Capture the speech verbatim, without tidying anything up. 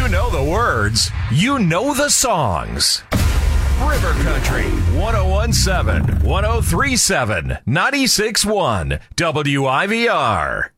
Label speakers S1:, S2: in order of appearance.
S1: You know the words. You know the songs. River Country, one oh one point seven, one oh three point seven, ninety-six point one, W I V R.